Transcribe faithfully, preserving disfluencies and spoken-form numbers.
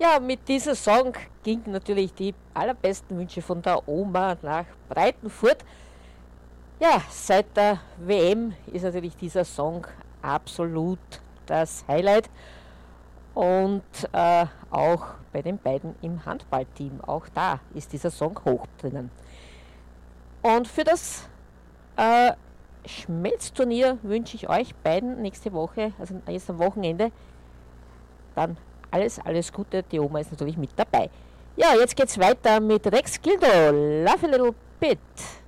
Ja, mit diesem Song ging natürlich die allerbesten Wünsche von der Oma nach Breitenfurt. Ja, seit der W M ist natürlich dieser Song absolut das Highlight und äh, auch bei den beiden im Handballteam, auch da ist dieser Song hoch drinnen. Und für das äh, Schmelzturnier wünsche ich euch beiden nächste Woche, also jetzt am Wochenende, dann alles, alles Gute. Die Oma ist natürlich mit dabei. Ja, jetzt geht's weiter mit Rex Gildo, Love a Little Bit.